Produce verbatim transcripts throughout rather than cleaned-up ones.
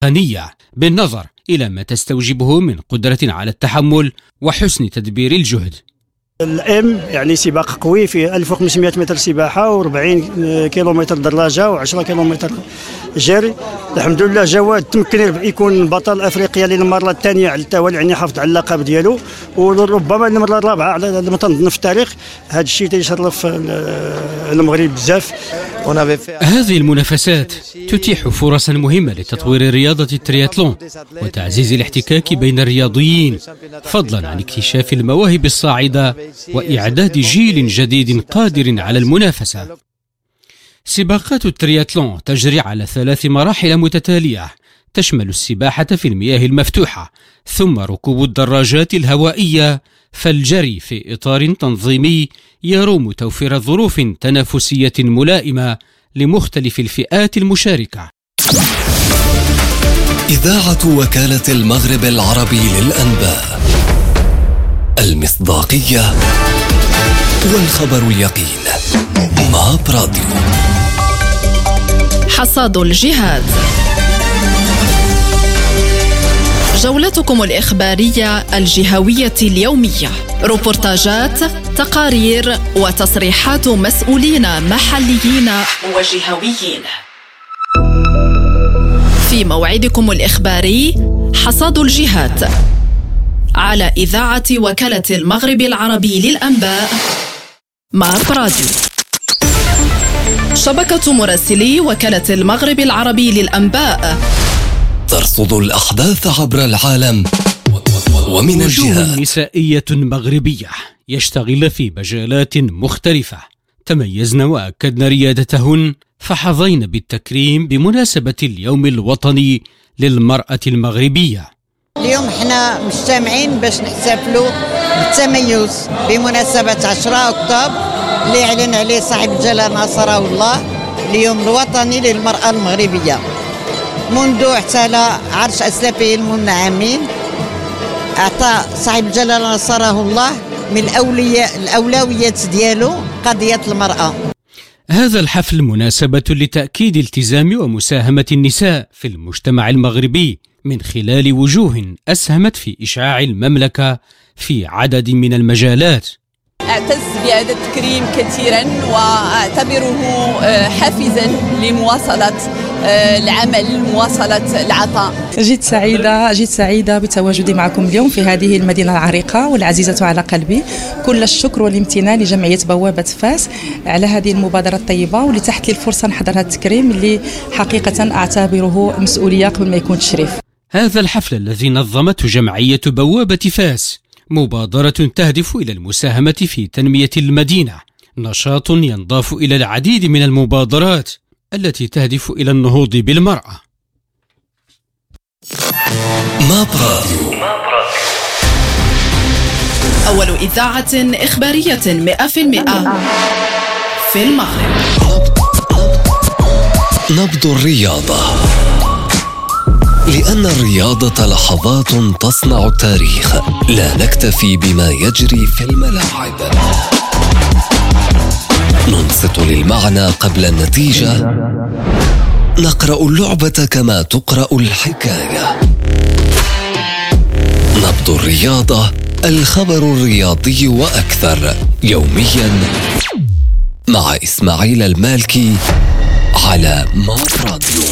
غنية بالنظر إلى ما تستوجبه من قدرة على التحمل وحسن تدبير الجهد. الام يعني سباق قوي في ألف وخمسمائة متر سباحه وأربعين كيلومتر دراجه وعشرة كيلومتر جري. الحمد لله جواد تمكن يكون بطل افريقيا للمره الثانيه على التوالي، يعني حافظ على اللقب ديالو وربما المره الرابعه على ما تنظن في التاريخ. هذا الشيء تيشرف المغرب بزاف. هذه المنافسات تتيح فرصا مهمه لتطوير رياضه الترياتلون وتعزيز الاحتكاك بين الرياضيين، فضلا عن اكتشاف المواهب الصاعده وإعداد جيل جديد قادر على المنافسة. سباقات الترياتلون تجري على ثلاث مراحل متتالية تشمل السباحة في المياه المفتوحة، ثم ركوب الدراجات الهوائية، فالجري في إطار تنظيمي يروم توفير ظروف تنافسية ملائمة لمختلف الفئات المشاركة. إذاعة وكالة المغرب العربي للأنباء، المصداقية والخبر اليقين. ماب راديو. حصاد الجهاد، جولتكم الإخبارية الجهوية اليومية، روبورتاجات، تقارير وتصريحات مسؤولين محليين وجهويين في موعدكم الإخباري حصاد الجهاد على إذاعة وكالة المغرب العربي للأنباء ماب راديو. شبكة مراسلي وكالة المغرب العربي للأنباء ترصد الأحداث عبر العالم ومن الجهات. نسائية مغربية يشتغل في مجالات مختلفة تميزن وأكدن ريادتهن، فحظين بالتكريم بمناسبة اليوم الوطني للمرأة المغربية. اليوم احنا مجتمعين باش نحتفلوا بالتميز بمناسبة عشرة أكتوبر اللي اعلن عليه صاحب الجلالة نصره الله، اليوم الوطني للمرأة المغربية. منذ احتل عرش أسلافه المنعمين أعطى صاحب الجلالة نصره الله من الأولياء الأولويات ديالو قضية المرأة. هذا الحفل مناسبة لتأكيد التزام ومساهمة النساء في المجتمع المغربي من خلال وجوه أسهمت في إشعاع المملكة في عدد من المجالات. أعتز بهذا التكريم كثيرا وأعتبره حافزا لمواصلة العمل، مواصلة العطاء. جيت سعيدة جيت سعيدة بتواجدي معكم اليوم في هذه المدينة العريقة والعزيزة على قلبي. كل الشكر والامتنان لجمعية بوابة فاس على هذه المبادرة الطيبة واللي تحت لي الفرصة نحضر هذا التكريم اللي حقيقة أعتبره مسؤولية قبل ما يكون تشريف. هذا الحفل الذي نظمته جمعية بوابة فاس مبادرة تهدف إلى المساهمة في تنمية المدينة، نشاط ينضاف إلى العديد من المبادرات التي تهدف إلى النهوض بالمرأة. ماب راديو، أول إذاعة إخبارية مئة في المئة في المغرب. نبض الرياضة، لأن الرياضة لحظات تصنع التاريخ، لا نكتفي بما يجري في الملاعب، ننصت للمعنى قبل النتيجة، نقرأ اللعبة كما تقرأ الحكاية. نبض الرياضة، الخبر الرياضي وأكثر، يوميا مع إسماعيل المالكي على ماب راديو.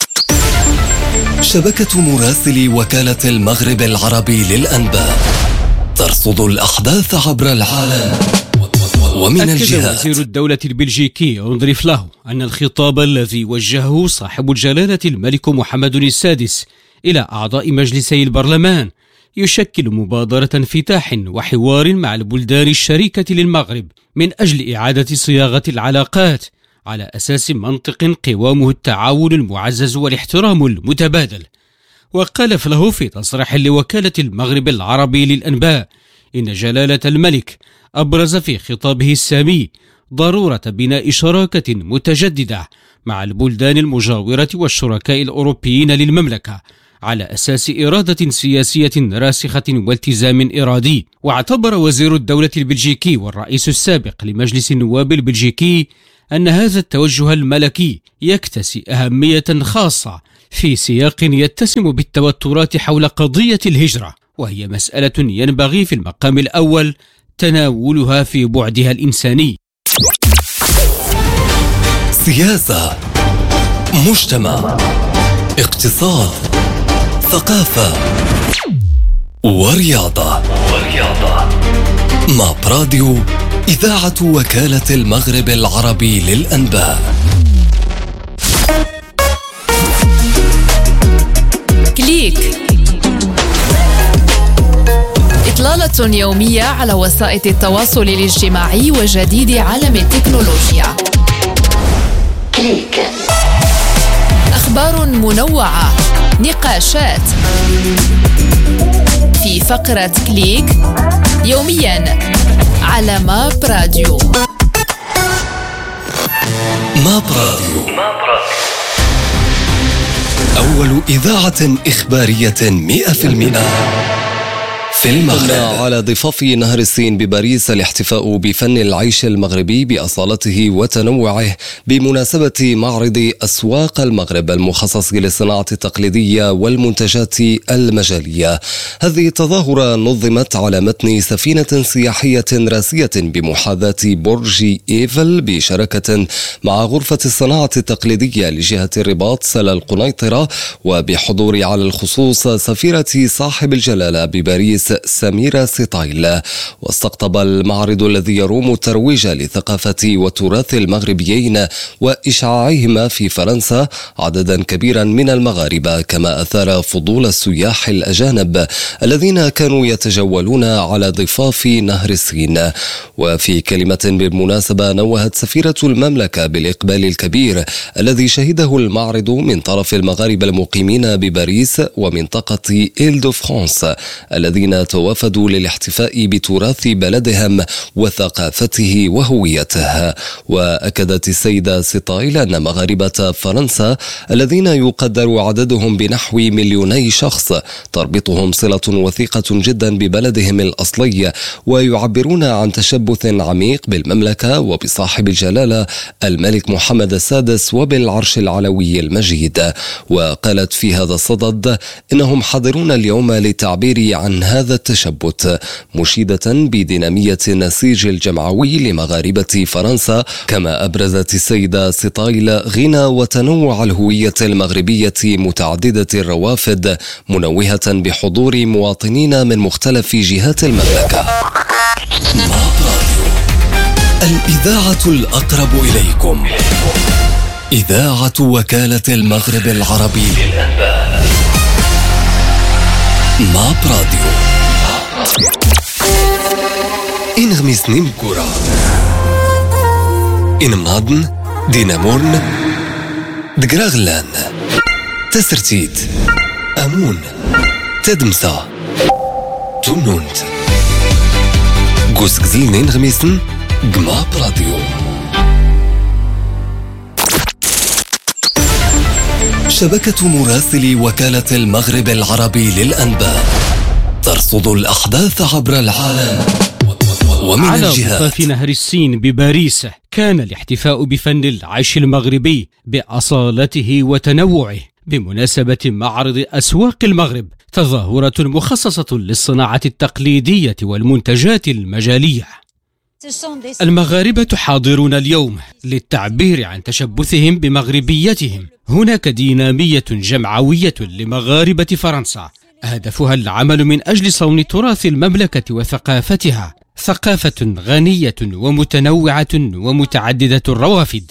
شبكة مراسلي وكالة المغرب العربي للأنباء ترصد الأحداث عبر العالم ومن الجهات. وزير الدولة البلجيكي أندري فلاهو أن الخطاب الذي وجهه صاحب الجلالة الملك محمد السادس إلى أعضاء مجلسي البرلمان يشكل مبادرة انفتاح وحوار مع البلدان الشريكة للمغرب من أجل إعادة صياغة العلاقات على أساس منطق قوامه التعاون المعزز والاحترام المتبادل. وقال فلاهو في تصريح لوكالة المغرب العربي للأنباء إن جلالة الملك أبرز في خطابه السامي ضرورة بناء شراكة متجددة مع البلدان المجاورة والشركاء الأوروبيين للمملكة على أساس إرادة سياسية راسخة والتزام إرادي. واعتبر وزير الدولة البلجيكي والرئيس السابق لمجلس النواب البلجيكي أن هذا التوجه الملكي يكتسي أهمية خاصة في سياق يتسم بالتوترات حول قضية الهجرة، وهي مسألة ينبغي في المقام الأول تناولها في بعدها الإنساني. سياسة، مجتمع، اقتصاد، ثقافة ورياضة. ماب راديو، إذاعة وكالة المغرب العربي للأنباء. كليك، إطلالة يومية على وسائل التواصل الاجتماعي وجديد عالم التكنولوجيا. كليك، أخبار منوعة، نقاشات في فقرة كليك يوميا على ماب راديو. ماب راديو، أول إذاعة إخبارية مئة في المئة في المغرب. على ضفاف نهر السين بباريس الاحتفاء بفن العيش المغربي بأصالته وتنوعه بمناسبة معرض أسواق المغرب المخصص للصناعة التقليدية والمنتجات المجالية. هذه التظاهرة نظمت على متن سفينة سياحية راسية بمحاذاة برج إيفل بشراكة مع غرفة الصناعة التقليدية لجهة الرباط سلا القنيطرة، وبحضور على الخصوص سفيرة صاحب الجلالة بباريس سميرة سطايل. واستقطب المعرض الذي يروم الترويج لثقافة وتراث المغربيين وإشعاعهما في فرنسا عددا كبيرا من المغاربة، كما أثار فضول السياح الأجانب الذين كانوا يتجولون على ضفاف نهر السين. وفي كلمة بالمناسبة نوهت سفيرة المملكة بالإقبال الكبير الذي شهده المعرض من طرف المغاربة المقيمين بباريس ومنطقة إيل دو فرانس الذين توافدوا للاحتفاء بتراث بلدهم وثقافته وهويته. وأكدت السيدة سطايل أن مغاربة فرنسا الذين يقدر عددهم بنحو مليوني شخص تربطهم صلة وثيقة جدا ببلدهم الأصلي، ويعبرون عن تشبث عميق بالمملكة وبصاحب الجلالة الملك محمد السادس وبالعرش العلوي المجيد. وقالت في هذا الصدد إنهم حاضرون اليوم للتعبير عن هذا التشبث، مشيدة بدينامية النسيج الجمعوي لمغاربة فرنسا. كما أبرزت السيدة سطايل غنى وتنوع الهوية المغربية متعددة الروافد، منوهة بحضور مواطنين من مختلف جهات المملكة. الإذاعة الأقرب إليكم، إذاعة وكالة المغرب العربي للأنباء. ماب راديو. إنغمس نمكورا إنمادن دينامورن دقراغلان تسرتيت أمون تدمسا تونونت قوسكزيل ننغمسن ماب راديو. شبكة مراسلي وكالة المغرب العربي للأنباء ترصد الأحداث عبر العالم ومن على الجهات. ضفاف نهر السين بباريس كان الاحتفاء بفن العيش المغربي بأصالته وتنوعه بمناسبة معرض أسواق المغرب، تظاهرة مخصصة للصناعة التقليدية والمنتجات المجالية. المغاربة حاضرون اليوم للتعبير عن تشبثهم بمغربيتهم. هناك دينامية جمعوية لمغاربة فرنسا هدفها العمل من أجل صون تراث المملكة وثقافتها، ثقافة غنية ومتنوعة ومتعددة الروافد.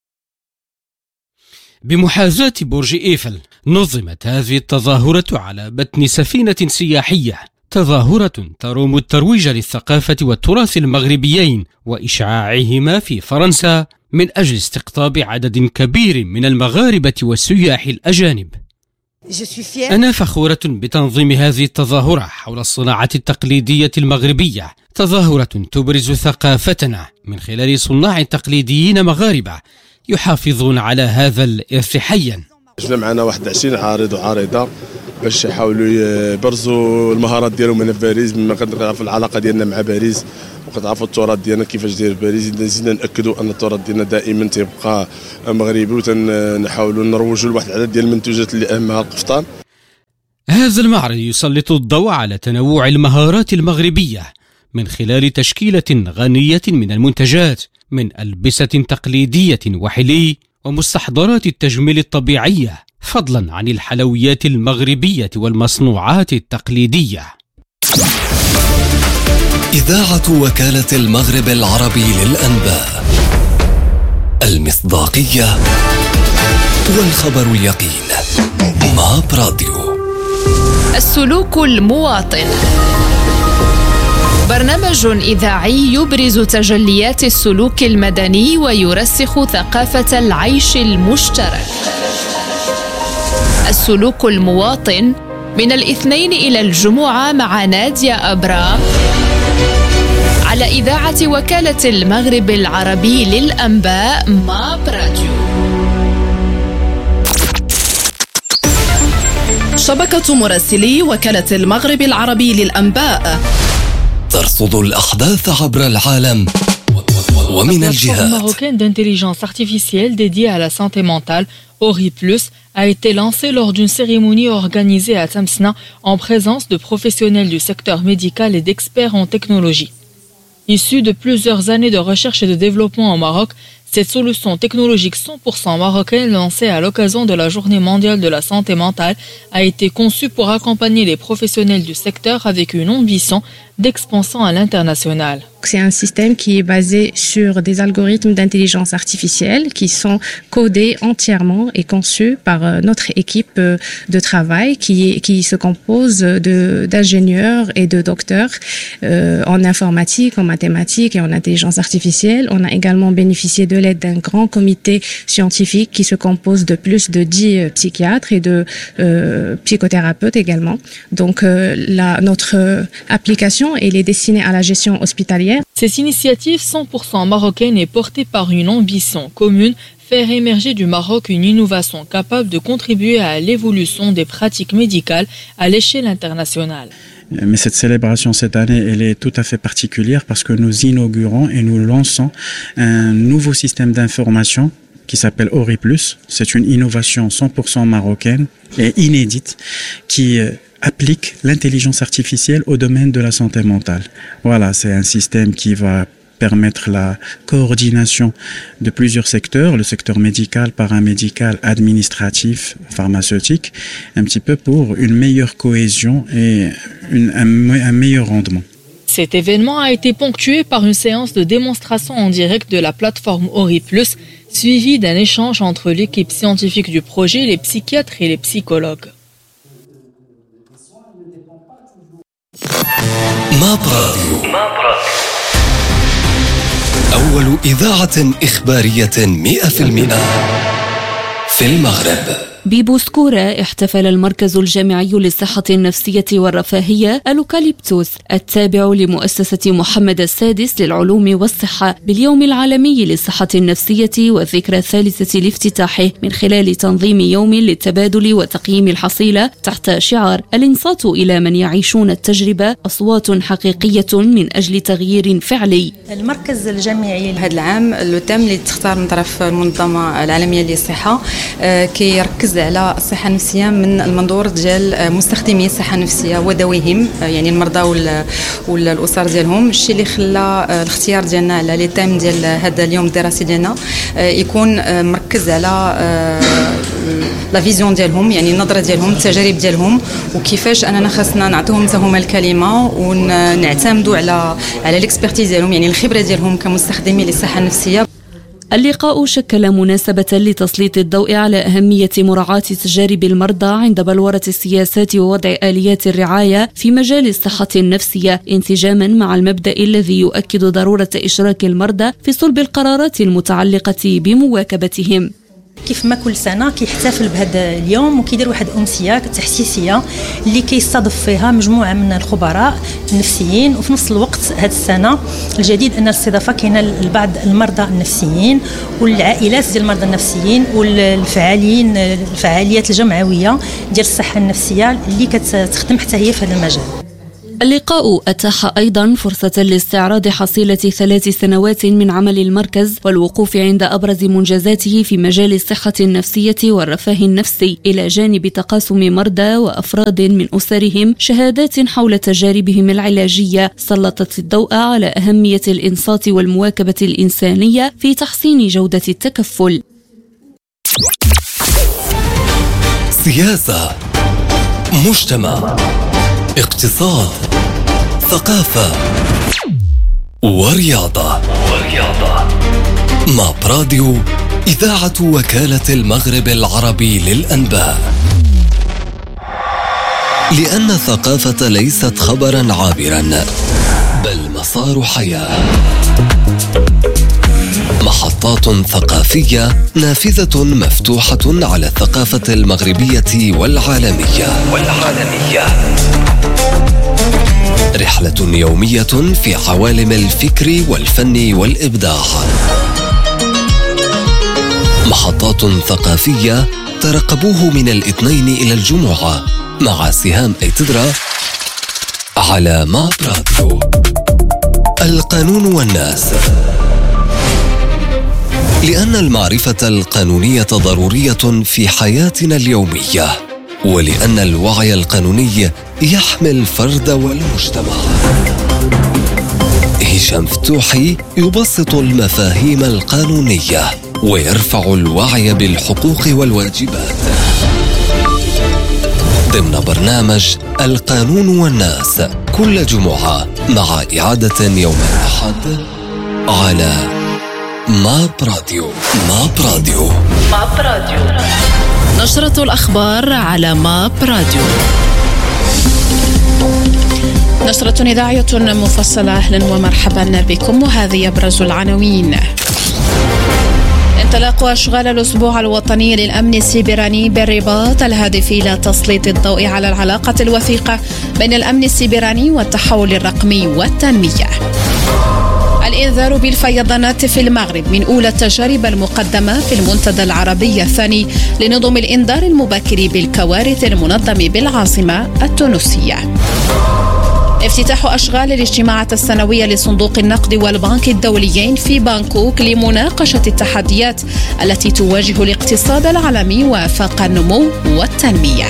بمحاذاة برج إيفل نظمت هذه التظاهرة على متن سفينة سياحية، تظاهرة تروم الترويج للثقافة والتراث المغربيين وإشعاعهما في فرنسا من أجل استقطاب عدد كبير من المغاربة والسياح الأجانب. أنا فخورة بتنظيم هذه التظاهرة حول الصناعة التقليدية المغربية، تظاهرة تبرز ثقافتنا من خلال صناع تقليديين مغاربة يحافظون على هذا الإرث حيا. جبنا معنا واحد عشرين عارض وعارضة باش يحاولوا يبرزوا المهارات ديالهم هنا في باريس. بما كنعرفوا العلاقه ديالنا مع باريس وكتعرفوا التراث ديالنا كيفاش داير باريس، زيدنا ناكدوا ان التراث ديالنا دائما تيبقى مغربي، وتنحاولوا نروجوا لواحد العدد ديال المنتوجات اللي اهمها القفطان. هذا المعرض يسلط الضوء على تنوع المهارات المغربية من خلال تشكيلة غنية من المنتجات، من ألبسة تقليدية وحلي ومستحضرات التجميل الطبيعية، فضلا عن الحلويات المغربية والمصنوعات التقليدية. إذاعة وكالة المغرب العربي للأنباء، المصداقية والخبر اليقين. ماب راديو. السلوك المواطن، برنامج إذاعي يبرز تجليات السلوك المدني ويرسخ ثقافة العيش المشترك. السلوك المواطن من الاثنين إلى الجمعة مع نادية أبرام على إذاعة وكالة المغرب العربي للأنباء ماب راديو. شبكة مراسلي وكالة المغرب العربي للأنباء ترصد الأحداث عبر العالم ومن الجهات. La plateforme marocaine d'intelligence artificielle dédiée à la santé mentale, Ori Plus, a été lancée lors d'une cérémonie organisée à Tamsna en présence de professionnels du secteur médical et d'experts en technologie. Issue de plusieurs années de recherche et de développement au Maroc, cette solution technologique cent pour cent marocaine lancée à l'occasion de la Journée mondiale de la santé mentale a été conçue pour accompagner les professionnels du secteur avec une ambition d'expansion à l'international. C'est un système qui est basé sur des algorithmes d'intelligence artificielle qui sont codés entièrement et conçus par notre équipe de travail qui, qui se compose de, d'ingénieurs et de docteurs euh, en informatique, en mathématiques et en intelligence artificielle. On a également bénéficié de l'aide d'un grand comité scientifique qui se compose de plus de dix psychiatres et de euh, psychothérapeutes également. Donc euh, la, notre application elle est destinée à la gestion hospitalière. Cette initiative cent pour cent marocaine est portée par une ambition commune, faire émerger du Maroc une innovation capable de contribuer à l'évolution des pratiques médicales à l'échelle internationale. Mais cette célébration cette année, elle est tout à fait particulière parce que nous inaugurons et nous lançons un nouveau système d'information qui s'appelle Ori Plus. C'est une innovation cent pour cent marocaine et inédite qui applique l'intelligence artificielle au domaine de la santé mentale. Voilà, c'est un système qui va permettre la coordination de plusieurs secteurs, le secteur médical, paramédical, administratif, pharmaceutique, un petit peu pour une meilleure cohésion et une, un, un meilleur rendement. Cet événement a été ponctué par une séance de démonstration en direct de la plateforme Ori Plus, suivie d'un échange entre l'équipe scientifique du projet, les psychiatres et les psychologues. ماب راديو. أول إذاعة إخبارية مئة في المئة في المغرب. ببوسكورة احتفل المركز الجامعي للصحة النفسية والرفاهية الأوكاليبتوس التابع لمؤسسة محمد السادس للعلوم والصحة باليوم العالمي للصحة النفسية والذكرى الثالثة لافتتاحه من خلال تنظيم يوم للتبادل وتقييم الحصيلة تحت شعار الانصات إلى من يعيشون التجربة، أصوات حقيقية من أجل تغيير فعلي. المركز الجامعي هذا العام التام اللي تختار من طرف المنظمة العالمية للصحة كيركز على الصحة النفسية من المنظور ديال مستخدمي الصحة النفسية وذويهم، يعني المرضى ولا الأسر ديالهم. الشيء اللي خلى الاختيار ديالنا على لي تيم ديال هذا اليوم الدراسي ديالنا يكون مركز على لا فيزيون ديالهم، يعني النظرة ديالهم، التجارب ديالهم، وكيفاش اننا خاصنا نعطيهم حتى الكلمة ونعتمدوا على على الاكسبرتيز ديالهم، يعني الخبرة ديالهم كمستخدمي للصحة النفسية. اللقاء شكل مناسبة لتسليط الضوء على أهمية مراعاة تجارب المرضى عند بلورة السياسات ووضع آليات الرعاية في مجال الصحة النفسية، انسجاما مع المبدأ الذي يؤكد ضرورة إشراك المرضى في صلب القرارات المتعلقة بمواكبتهم. كيف ما كل سنة كيحتفل بهذا اليوم وكيدير واحد أمسية تحسيسية اللي كيستضيف فيها مجموعة من الخبراء النفسيين، وفي نفس الوقت الوقت هذه السنه الجديد ان الاستضافه كاينه لبعض المرضى النفسيين والعائلات ديال المرضى النفسيين والفعاليين الفعاليات الجمعويه ديال الصحه النفسيه اللي كتخدم حتى هي في هذا المجال. اللقاء أتاح أيضا فرصة لاستعراض حصيلة ثلاث سنوات من عمل المركز والوقوف عند أبرز منجزاته في مجال الصحة النفسية والرفاه النفسي، إلى جانب تقاسم مرضى وأفراد من أسرهم شهادات حول تجاربهم العلاجية سلطت الضوء على أهمية الإنصات والمواكبة الإنسانية في تحسين جودة التكفل. سياسة، مجتمع، اقتصاد، ثقافة ورياضة. ورياضة مع براديو إذاعة وكالة المغرب العربي للأنباء. لأن الثقافة ليست خبرا عابرا بل مسار حياة. محطات ثقافية نافذة مفتوحة على الثقافة المغربية والعالمية. والعالمية رحلة يومية في عوالم الفكر والفن والإبداع. محطات ثقافية ترقبوه من الاثنين إلى الجمعة مع سهام أيتدرا على ما براديو. القانون والناس، لأن المعرفة القانونية ضرورية في حياتنا اليومية، ولأن الوعي القانوني يحمي الفرد والمجتمع. هشام فتوحي يبسط المفاهيم القانونية ويرفع الوعي بالحقوق والواجبات ضمن برنامج القانون والناس كل جمعة، مع إعادة يوم الأحد على ما براديو. ما براديو. ما براديو. نشرة الأخبار على ما براديو. نشرة إذاعية مفصلة. أهلا ومرحبا بكم، وهذه أبرز العناوين. انطلاق أشغال الأسبوع الوطني للأمن السيبراني بالرباط، الهادف إلى تسليط الضوء على العلاقة الوثيقة بين الأمن السيبراني والتحول الرقمي والتنمية. الإنذار بالفيضانات في المغرب من أولى التجارب المقدمة في المنتدى العربي الثاني لنظم الإنذار المبكر بالكوارث المنظم بالعاصمة التونسية. افتتاح أشغال الاجتماعات السنوية لصندوق النقد والبنك الدوليين في بانكوك لمناقشة التحديات التي تواجه الاقتصاد العالمي وآفاق النمو والتنمية.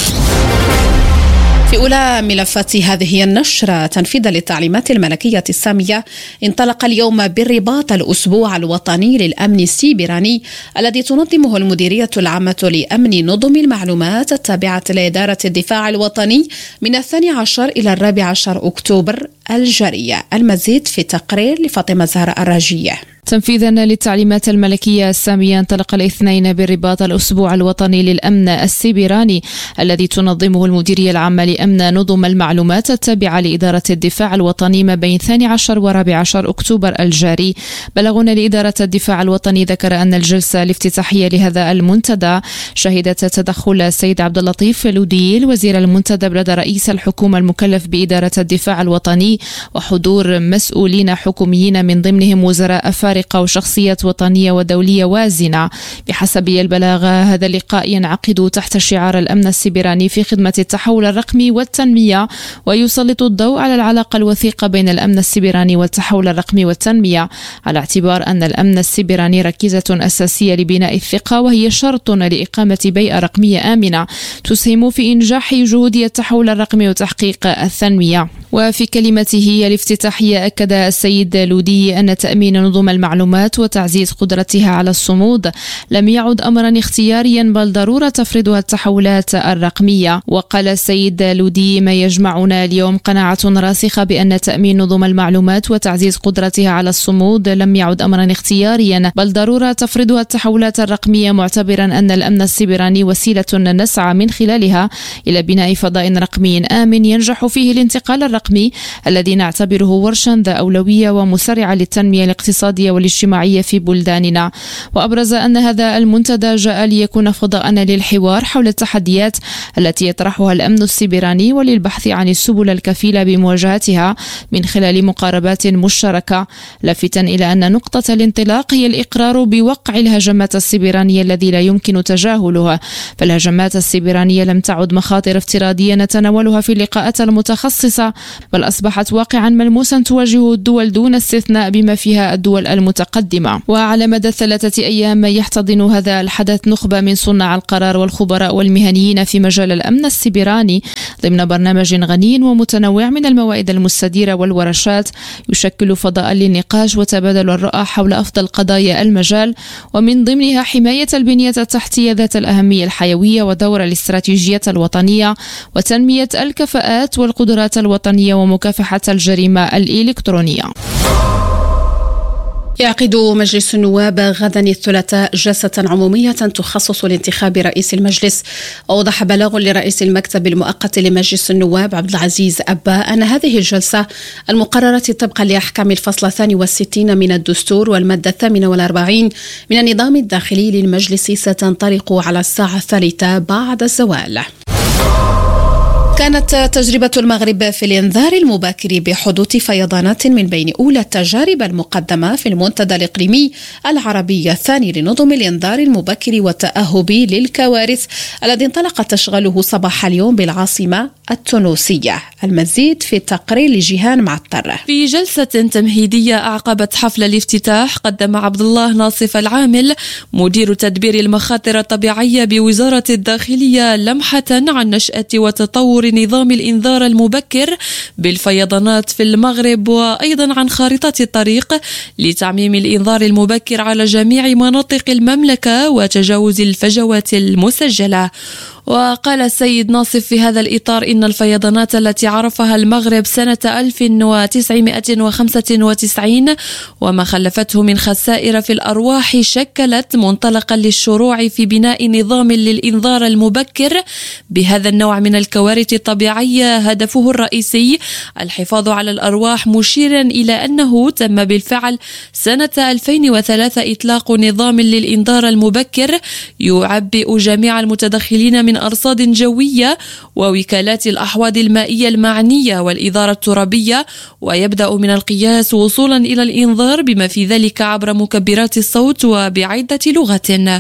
في أولى ملفات هذه النشرة، تنفيذا للتعليمات الملكية السامية، انطلق اليوم بالرباط الأسبوع الوطني للأمن السيبراني الذي تنظمه المديرية العامة لأمن نظم المعلومات التابعة لإدارة الدفاع الوطني من الثاني عشر إلى الرابع عشر أكتوبر الجارية. المزيد في تقرير لفاطمة زهراء الراجية. تنفيذا للتعليمات الملكية السامية، انطلق الاثنين بالرباط الأسبوع الوطني للأمن السيبراني الذي تنظمه المديرية العامة لأمن نظم المعلومات التابعة لإدارة الدفاع الوطني ما بين ثاني عشر ورابع عشر أكتوبر الجاري. بلغنا لإدارة الدفاع الوطني ذكر أن الجلسة الافتتاحية لهذا المنتدى شهدت تدخل السيد عبد اللطيف لوديل وزير المنتدى لدى رئيس الحكومة المكلف بإدارة الدفاع الوطني، وحضور مسؤولين حكوميين من ضمنهم وزراء فارقة وشخصيات وطنية ودولية وازنة. بحسب البلاغ، هذا اللقاء ينعقد تحت شعار الأمن السيبراني في خدمة التحول الرقمي والتنمية، ويسلط الضوء على العلاقة الوثيقة بين الأمن السيبراني والتحول الرقمي والتنمية، على اعتبار أن الأمن السيبراني ركيزة أساسية لبناء الثقة، وهي شرط لإقامة بيئة رقمية آمنة تسهم في إنجاح جهود التحول الرقمي وتحقيق التنمية. وفي كلمته الافتتاحية أكد السيد لودي أن تأمين نظم المعلومات وتعزيز قدرتها على الصمود لم يعد أمرا اختياريا بل ضرورة تفرضها التحولات الرقمية. وقال السيد لودي: ما يجمعنا اليوم قناعة راسخة بأن تأمين نظم المعلومات وتعزيز قدرتها على الصمود لم يعد أمرا اختياريا بل ضرورة تفرضها التحولات الرقمية، معتبرا أن الأمن السيبراني وسيلة نسعى من خلالها إلى بناء فضاء رقمي آمن ينجح فيه الانتقال الرقمي الرقمي الذي نعتبره ورشا ذا أولوية ومسرعة للتنمية الاقتصادية والاجتماعية في بلداننا. وأبرز أن هذا المنتدى جاء ليكون فضاء للحوار حول التحديات التي يطرحها الأمن السيبراني وللبحث عن السبل الكفيلة بمواجهتها من خلال مقاربات مشتركة، لافتا إلى أن نقطة الانطلاق هي الإقرار بوقع الهجمات السيبرانية الذي لا يمكن تجاهلها. فالهجمات السيبرانية لم تعد مخاطر افتراضية نتناولها في اللقاءات المتخصصة، بل أصبحت واقعا ملموسا تواجه الدول دون استثناء بما فيها الدول المتقدمة. وعلى مدى ثلاثة أيام يحتضن هذا الحدث نخبة من صناع القرار والخبراء والمهنيين في مجال الأمن السيبراني ضمن برنامج غني ومتنوع من الموائد المستديرة والورشات يشكل فضاء للنقاش وتبادل الرؤى حول أفضل قضايا المجال، ومن ضمنها حماية البنية التحتية ذات الأهمية الحيوية ودور الاستراتيجية الوطنية وتنمية الكفاءات والقدرات الوطنية ومكافحة الجريمة الإلكترونية. يعقد مجلس النواب غدا الثلاثاء جلسة عمومية تخصص لانتخاب رئيس المجلس. أوضح بلاغ لرئيس المكتب المؤقت لمجلس النواب عبد العزيز أبا أن هذه الجلسة المقررة طبقا لأحكام الفصل الثاني والستين من الدستور والمادة الثامنة والأربعين من النظام الداخلي للمجلس ستنطلق على الساعة الثالثة بعد الزوال. كانت تجربة المغرب في الإنذار المبكر بحدوث فيضانات من بين أولى التجارب المقدمة في المنتدى الإقليمي العربي الثاني لنظم الإنذار المبكر والتأهب للكوارث الذي انطلق تشغله صباح اليوم بالعاصمة التونسية. المزيد في التقرير لجيهان معطر. في جلسة تمهيدية أعقبت حفل الافتتاح قدم عبد الله ناصف العامل مدير تدبير المخاطر الطبيعية بوزارة الداخلية لمحة عن نشأة وتطور نظام الإنذار المبكر بالفيضانات في المغرب، وأيضا عن خارطة الطريق لتعميم الإنذار المبكر على جميع مناطق المملكة وتجاوز الفجوات المسجلة. وقال السيد ناصف في هذا الإطار إن الفيضانات التي عرفها المغرب سنة ألف وتسعمائة وخمسة وتسعين وما خلفته من خسائر في الأرواح شكلت منطلقا للشروع في بناء نظام للإنذار المبكر بهذا النوع من الكوارث الطبيعية هدفه الرئيسي الحفاظ على الأرواح، مشيرا إلى أنه تم بالفعل سنة ألفين وثلاثة إطلاق نظام للإنذار المبكر يعبئ جميع المتدخلين من أرصاد جوية ووكالات الأحواض المائية المعنية والإدارة الترابية، ويبدأ من القياس وصولا إلى الإنذار بما في ذلك عبر مكبرات الصوت وبعدة لغة.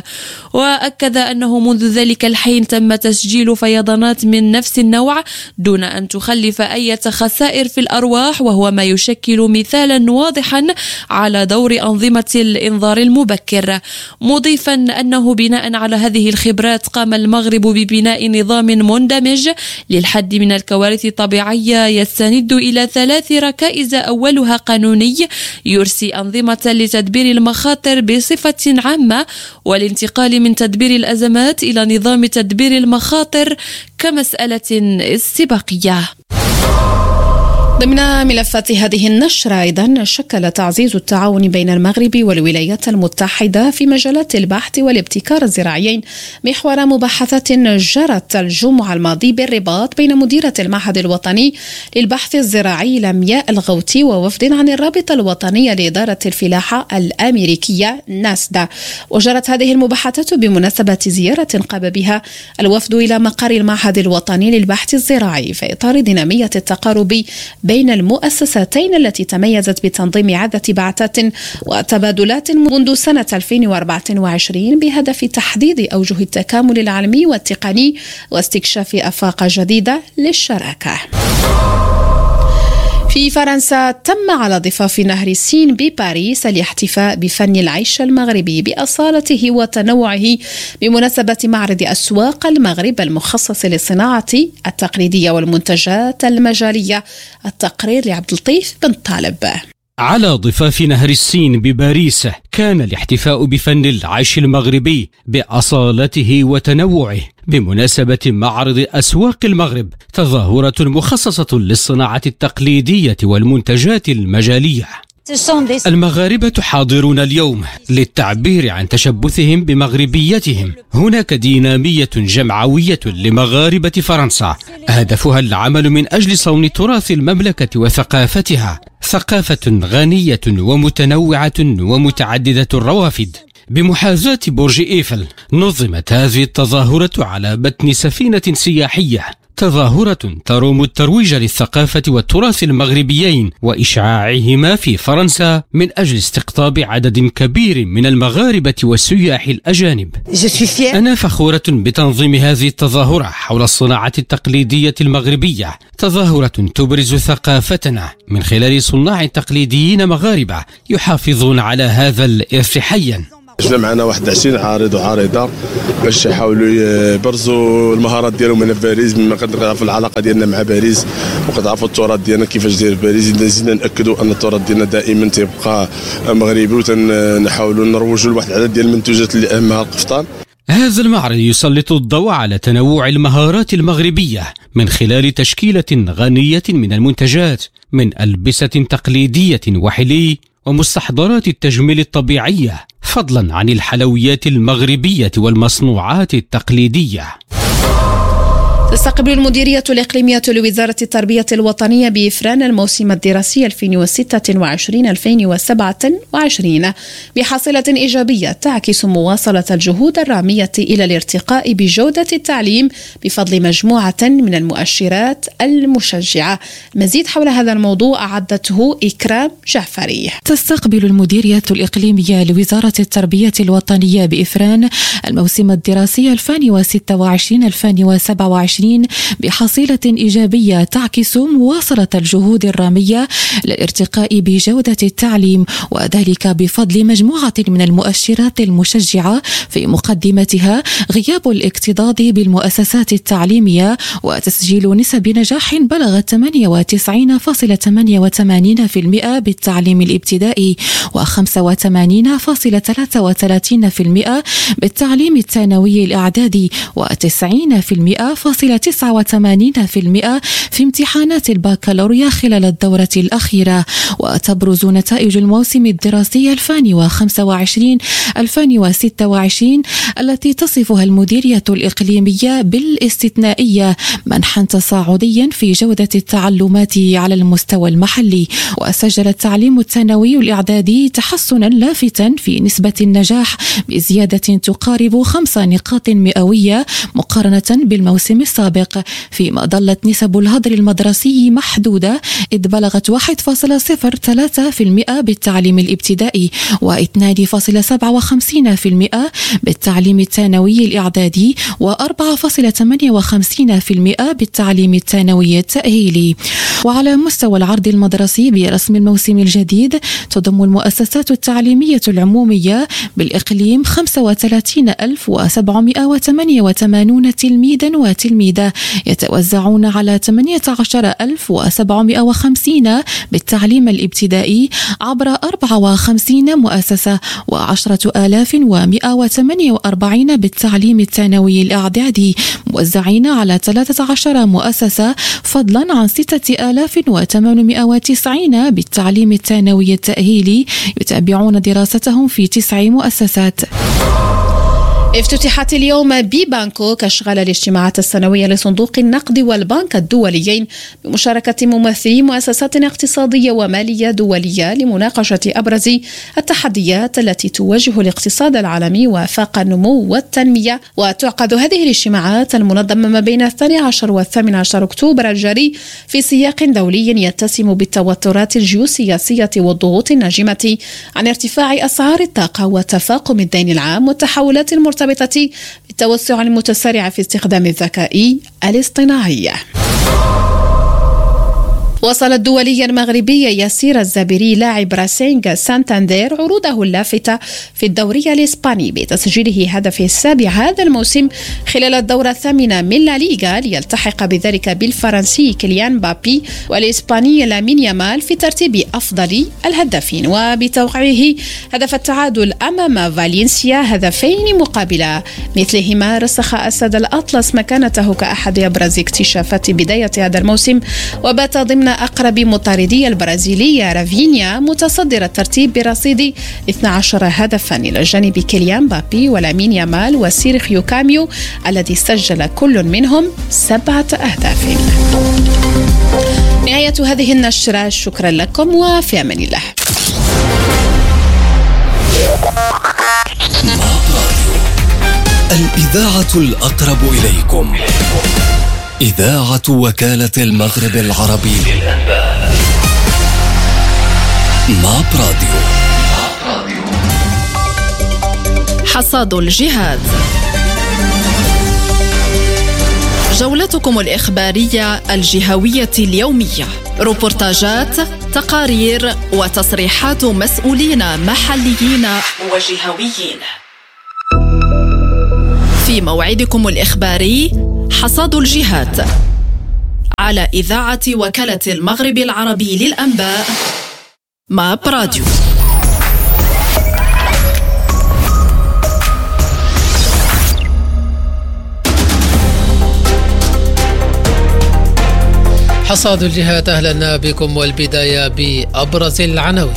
وأكد أنه منذ ذلك الحين تم تسجيل فيضانات من نفس النوع دون أن تخلف أي خسائر في الأرواح، وهو ما يشكل مثالا واضحا على دور أنظمة الإنذار المبكر، مضيفا أنه بناء على هذه الخبرات قام المغرب ببناء نظام مندمج للحد من الكوارث الطبيعية يستند إلى ثلاث ركائز. أولها قانوني يرسي أنظمة لتدبير المخاطر بصفة عامة والانتقال من تدبير الأزمات إلى نظام تدبير المخاطر كمسألة استباقية. ضمن ملفات هذه النشرة أيضا شكل تعزيز التعاون بين المغرب والولايات المتحدة في مجالات البحث والابتكار الزراعيين محور مباحثات جرت الجمعة الماضي بالرباط بين مديرة المعهد الوطني للبحث الزراعي لمياء الغوتي ووفد عن الرابطة الوطنية لإدارة الفلاحة الأمريكية ناسدا. وجرت هذه المباحثات بمناسبة زيارة قام بها الوفد إلى مقر المعهد الوطني للبحث الزراعي في إطار دينامية التقارب بين المؤسستين التي تميزت بتنظيم عدة بعثات وتبادلات منذ سنة ألفين وأربعة وعشرين بهدف تحديد أوجه التكامل العلمي والتقني واستكشاف آفاق جديدة للشراكة. في فرنسا تم على ضفاف نهر السين بباريس الاحتفاء بفن العيش المغربي بأصالته وتنوعه بمناسبة معرض أسواق المغرب المخصص للصناعة التقليدية والمنتجات المجالية. التقرير لعبد اللطيف بن طالب. على ضفاف نهر السين بباريس كان الاحتفاء بفن العيش المغربي بأصالته وتنوعه بمناسبة معرض أسواق المغرب، تظاهرة مخصصة للصناعة التقليدية والمنتجات المجالية. المغاربة حاضرون اليوم للتعبير عن تشبثهم بمغربيتهم. هناك دينامية جمعوية لمغاربة فرنسا هدفها العمل من أجل صون تراث المملكة وثقافتها، ثقافة غنية ومتنوعة ومتعددة الروافد. بمحاذاة برج إيفل نظمت هذه التظاهرة على متن سفينة سياحية، تظاهرة تروم الترويج للثقافة والتراث المغربيين وإشعاعهما في فرنسا من أجل استقطاب عدد كبير من المغاربة والسياح الأجانب. أنا فخورة بتنظيم هذه التظاهرة حول الصناعة التقليدية المغربية، تظاهرة تبرز ثقافتنا من خلال صناع تقليديين مغاربة يحافظون على هذا الإرث حيا. جبنا معنا واحد عشرين عارض وعارضه باش يحاولوا يبرزوا المهارات ديالهم من باريس، مما كنعرفوا العلاقه ديالنا مع باريس وكتعرفوا التراث ديالنا كيفاش داير باريس. زيدنا ناكدوا ان التراث ديالنا دائما تيبقى مغربي، وتنحاولوا نروجوا لواحد العدد ديال المنتوجات اللي اهمها القفطان. هذا المعرض يسلط الضوء على تنوع المهارات المغربية من خلال تشكيلة غنية من المنتجات، من ألبسة تقليدية وحلي ومستحضرات التجميل الطبيعية، فضلا عن الحلويات المغربية والمصنوعات التقليدية. تستقبل المديرية الإقليمية لوزارة التربية الوطنية بإفران الموسم الدراسي ألفين وستة وعشرين ألفين وسبعة وعشرين بحاصلة إيجابية تعكس مواصلة الجهود الرامية إلى الارتقاء بجودة التعليم بفضل مجموعة من المؤشرات المشجعة. مزيد حول هذا الموضوع أعدته إكرام جعفري. تستقبل المديرية الإقليمية لوزارة التربية الوطنية بإفران الموسم الدراسي ألفين وستة وعشرين ألفين وسبعة وعشرين بحصيلة إيجابية تعكس مواصلة الجهود الرامية للارتقاء بجودة التعليم، وذلك بفضل مجموعة من المؤشرات المشجعة، في مقدمتها غياب الاكتظاظ بالمؤسسات التعليمية وتسجيل نسب نجاح بلغت ثمانية وتسعين فاصلة ثمانية وثمانين بالمئة بالتعليم الابتدائي وخمسة وثمانين فاصلة ثلاثة وثلاثين بالمئة بالتعليم الثانوي الإعدادي وتسعين بالمئة فاصلة تسعة وثمانين بالمئة في امتحانات البكالوريا خلال الدورة الأخيرة. وتبرز نتائج الموسم الدراسي ألفين وخمسة وعشرين ألفين وستة وعشرين التي تصفها المديرية الإقليمية بالاستثنائية منحا تصاعديا في جودة التعلمات على المستوى المحلي. وسجل التعليم الثانوي الإعدادي تحسنا لافتا في نسبة النجاح بزيادة تقارب خمس نقاط مئوية مقارنة بالموسم السابق، فيما ظلت نسب الهدر المدرسي محدودة إذ بلغت واحد فاصلة صفر ثلاثة بالمئة بالتعليم الابتدائي واثنين فاصلة سبعة وخمسين بالمئة بالتعليم الثانوي الإعدادي وأربعة فاصلة ثمانية وخمسين بالمئة بالتعليم الثانوي التأهيلي. وعلى مستوى العرض المدرسي برسم الموسم الجديد تضم المؤسسات التعليمية العمومية بالإقليم خمسة وثلاثين ألف وسبعمائة وثمانية وثمانين تلميذا وتلميذة يتوزعون على ثمانية عشر ألف وسبعمائة وخمسين بالتعليم الابتدائي عبر أربعة وخمسين مؤسسة وعشرة آلاف ومائة وثمانية وأربعين بالتعليم الثانوي الإعدادي موزعين على ثلاثة عشر مؤسسة، فضلا عن ستة آلاف وثمانمائة وتسعين بالتعليم الثانوي التأهيلي يتابعون دراستهم في تسع مؤسسات. افتتحت اليوم ببانكوك أشغال الاجتماعات السنوية لصندوق النقد والبنك الدوليين بمشاركة ممثلي مؤسسات اقتصادية ومالية دولية لمناقشة أبرز التحديات التي تواجه الاقتصاد العالمي وآفاق النمو والتنمية. وتعقد هذه الاجتماعات المنظمة ما بين الثاني عشر والثامن عشر أكتوبر الجاري في سياق دولي يتسم بالتوترات الجيوسياسية والضغوط الناجمة عن ارتفاع أسعار الطاقة وتفاقم الدين العام والتحولات المرتبطة بالتوسع المتسارع في استخدام الذكاء الاصطناعي. وصل الدولي المغربي ياسير الزابري لاعب راسينغ سانتاندير عروضه اللافتة في الدوري الإسباني بتسجيله هدفه السابع هذا الموسم خلال الدورة الثامنة من لا ليغا، ليلتحق بذلك بالفرنسي كيليان مبابي والإسباني لامين يامال في ترتيب أفضل الهدافين، وبتوقيعه هدف التعادل أمام فالنسيا هدفين مقابل مثلهما رسخ أسد الأطلس مكانته كأحد أبرز اكتشافات بداية هذا الموسم، وبات ضمن أقرب مطاردي البرازيلية رافينيا متصدر الترتيب برصيد اثني عشر هدفا إلى جانب كيليان مبابي ولامين يامال وسيرخيو كاميو الذي سجل كل منهم سبعة أهداف. نهاية هذه النشرة، شكرا لكم وفي أمان الله. الإذاعة الأقرب إليكم، إذاعة وكالة المغرب العربي للأنباء. ماب راديو. حصاد الجهاد، جولتكم الإخبارية الجهوية اليومية، روبورتاجات، تقارير وتصريحات مسؤولين محليين وجهويين في موعدكم الإخباري حصاد الجهاد على إذاعة وكالة المغرب العربي للأنباء ماب راديو. حصاد الجهات، أهلا بكم والبداية بأبرز العناوين.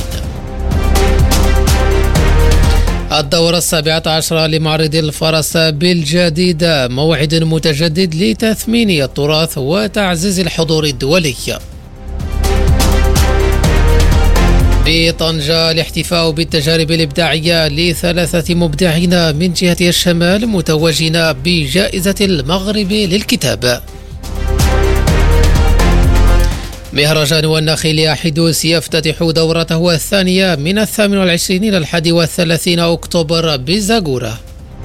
الدورة السابعة عشرة لمعرض الفرس بالجديدة، موعد متجدد لتثمين التراث وتعزيز الحضور الدولي. بطنجة الاحتفاء بالتجارب الإبداعية لثلاثة مبدعين من جهة الشمال متوجين بجائزة المغرب للكتاب. مهرجان والنخيل حدوث يفتتح دورته الثانية من الثامن والعشرين إلى الحادي والثلاثين أكتوبر بزاغورة.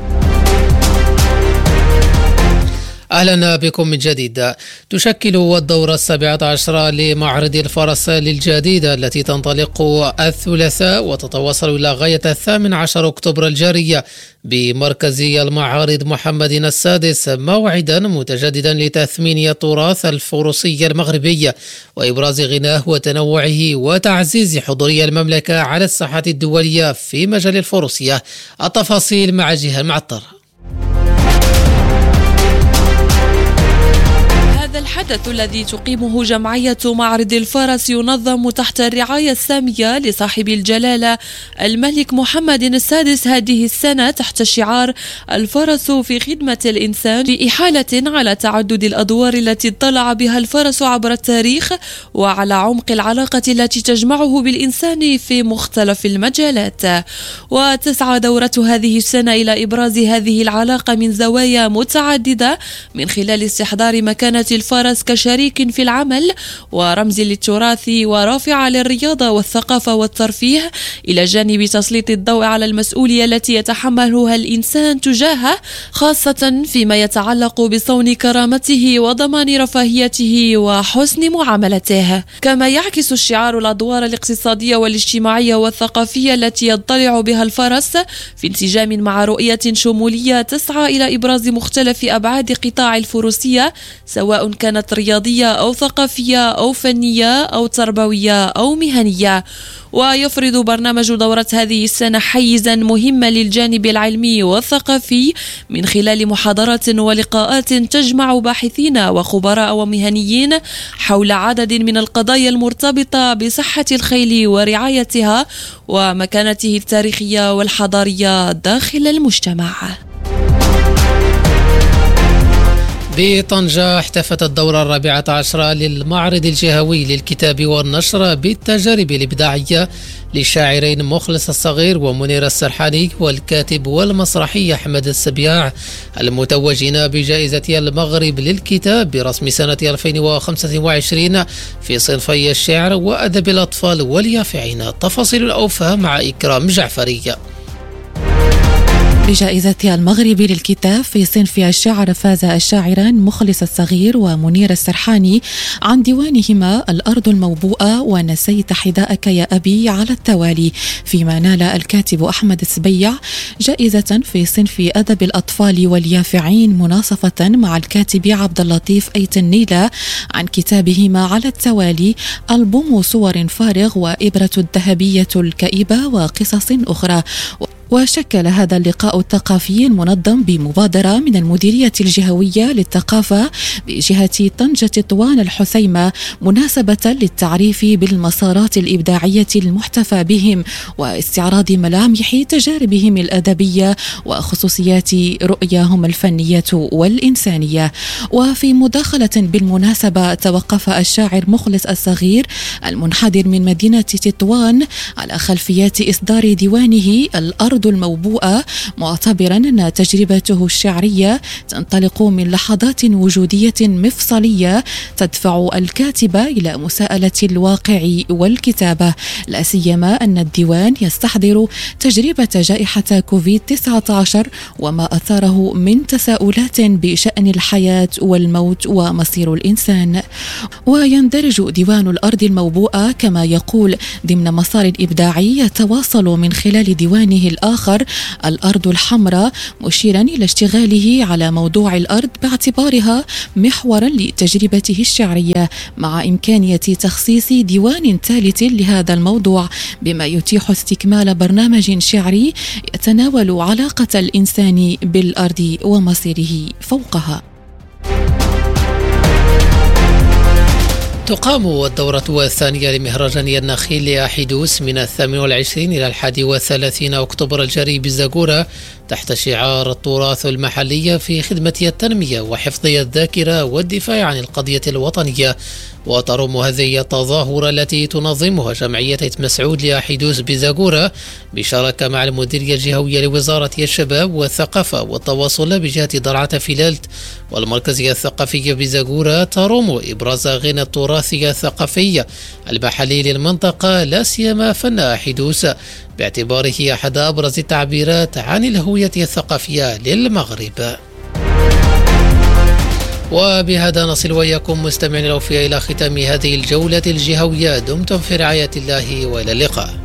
أهلا بكم من جديد. تشكل الدورة السابعة عشرة لمعرض الفرس للجديدة التي تنطلق الثلاثاء وتتواصل إلى غاية الثامن عشر أكتوبر الجارية بمركز المعارض محمد السادس، موعدا متجددا لتثمين التراث الفروسي المغربي وإبراز غناه وتنوعه وتعزيز حضورية المملكة على الساحة الدولية في مجال الفروسية. التفاصيل مع جهان معطر. هذا الحدث الذي تقيمه جمعية معرض الفرس ينظم تحت الرعاية السامية لصاحب الجلالة الملك محمد السادس هذه السنة تحت شعار الفرس في خدمة الإنسان، بإحالة على تعدد الأدوار التي اطلع بها الفرس عبر التاريخ وعلى عمق العلاقة التي تجمعه بالإنسان في مختلف المجالات. وتسعى دورة هذه السنة إلى إبراز هذه العلاقة من زوايا متعددة من خلال استحضار مكانة الفرس كشريك في العمل ورمز للتراث ورافع للرياضة والثقافة والترفيه، إلى جانب تسليط الضوء على المسؤولية التي يتحملها الإنسان تجاهه، خاصة فيما يتعلق بصون كرامته وضمان رفاهيته وحسن معاملته. كما يعكس الشعار الأدوار الاقتصادية والاجتماعية والثقافية التي يضطلع بها الفرس في انسجام مع رؤية شمولية تسعى إلى إبراز مختلف أبعاد قطاع الفروسية، سواء كانت رياضية أو ثقافية أو فنية أو تربوية أو مهنية. ويفرض برنامج دورة هذه السنة حيزا مهما للجانب العلمي والثقافي من خلال محاضرات ولقاءات تجمع باحثين وخبراء ومهنيين حول عدد من القضايا المرتبطة بصحة الخيل ورعايتها ومكانته التاريخية والحضارية داخل المجتمع. بطنجة احتفت الدورة الرابعة عشرة للمعرض الجهوي للكتاب والنشر بالتجارب الإبداعية للشاعرين مخلص الصغير ومنير السرحاني والكاتب والمسرحي أحمد السبياع، المتوجين بجائزة المغرب للكتاب برسم سنة ألفين وخمسة وعشرين في صنفي الشعر وأدب الأطفال واليافعين. تفاصيل الأوفى مع إكرام جعفري. بجائزة المغرب للكتاب في صنف الشعر فاز الشاعران مخلص الصغير ومنير السرحاني عن ديوانهما الأرض الموبوءة ونسيت حذاءك يا أبي على التوالي، فيما نال الكاتب أحمد السبيع جائزة في صنف أدب الأطفال واليافعين مناصفة مع الكاتب عبد اللطيف أيت النيلة عن كتابهما على التوالي ألبوم صور فارغ وإبرة الذهبية الكئيبة وقصص أخرى. وشكل هذا اللقاء الثقافي المنظم بمبادرة من المديرية الجهوية للثقافة بجهة طنجة تطوان الحثيمة مناسبة للتعريف بالمسارات الإبداعية المحتفى بهم واستعراض ملامح تجاربهم الأدبية وخصوصيات رؤياهم الفنية والإنسانية. وفي مداخلة بالمناسبة توقف الشاعر مخلص الصغير المنحدر من مدينة تطوان على خلفيات إصدار ديوانه الأرض الموبوءة، معتبرا أن تجربته الشعرية تنطلق من لحظات وجودية مفصلية تدفع الكاتب إلى مساءلة الواقع والكتابة، لا سيما أن الديوان يستحضر تجربة جائحة كوفيد تسعة عشر وما أثاره من تساؤلات بشأن الحياة والموت ومصير الإنسان. ويندرج ديوان الأرض الموبوءة كما يقول ضمن مسار إبداعي يتواصل من خلال ديوانه الآخر الأرض الحمراء، مشيرا إلى اشتغاله على موضوع الأرض باعتبارها محورا لتجربته الشعرية، مع إمكانية تخصيص ديوان ثالث لهذا الموضوع بما يتيح استكمال برنامج شعري يتناول علاقة الإنسان بالأرض ومصيره فوقها. تقام الدورة الثانية لمهرجان النخيل لأحيدوس من الثامن والعشرين إلى الحادي والثلاثين أكتوبر الجاري بالزاغورة تحت شعار التراث المحلي في خدمة التنمية وحفظ الذاكرة والدفاع عن القضية الوطنية. وترم هذه التظاهرة التي تنظمها جمعية مسعود لأحيدوس بزاغورة بشراكة مع المديرية الجهوية لوزارة الشباب والثقافة والتواصل بجهة درعة فيلالت والمركزية الثقافية بزاغورة، ترم إبراز غنى التراث الثقافي المحلي للمنطقة، لا سيما فن أحيدوس باعتباره أحد أبرز التعبيرات عن الهوية الثقافية للمغرب. وبهذا نصل وإياكم مستمعين الأوفياء إلى ختام هذه الجولة الجهوية. دمتم في رعاية الله وإلى اللقاء.